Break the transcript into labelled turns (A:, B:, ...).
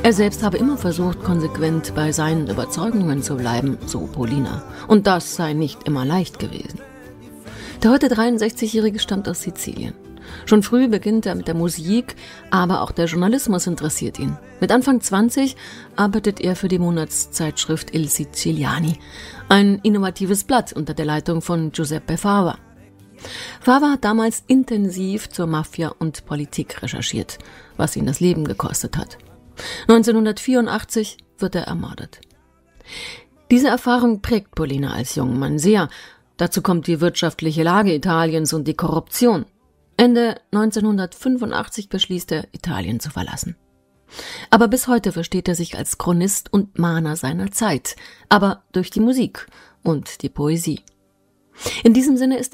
A: Er selbst habe immer versucht, konsequent bei seinen Überzeugungen zu bleiben, so Polina. Und das sei nicht immer leicht gewesen. Der heute 63-Jährige stammt aus Sizilien. Schon früh beginnt er mit der Musik, aber auch der Journalismus interessiert ihn. Mit Anfang 20 arbeitet er für die Monatszeitschrift Il Siciliani, ein innovatives Blatt unter der Leitung von Giuseppe Fava. Fava hat damals intensiv zur Mafia und Politik recherchiert, was ihn das Leben gekostet hat. 1984 wird er ermordet. Diese Erfahrung prägt Polina als junger Mann sehr. Dazu kommt die wirtschaftliche Lage Italiens und die Korruption. Ende 1985 beschließt er, Italien zu verlassen. Aber bis heute versteht er sich als Chronist und Mahner seiner Zeit, aber durch die Musik und die Poesie. In diesem Sinne ist